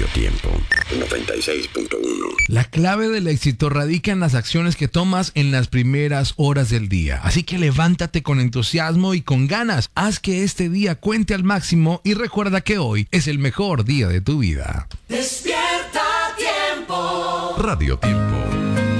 Radio Tiempo 96.1. La clave del éxito radica en las acciones que tomas en las primeras horas del día. Así que levántate con entusiasmo y con ganas. Haz que este día cuente al máximo y recuerda que hoy es el mejor día de tu vida. Despierta Tiempo. Radio Tiempo.